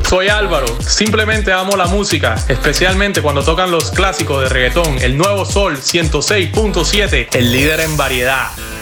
Soy Álvaro, simplemente amo la música, especialmente cuando tocan los clásicos de reggaetón. El Nuevo Sol 106.7, el líder en variedad.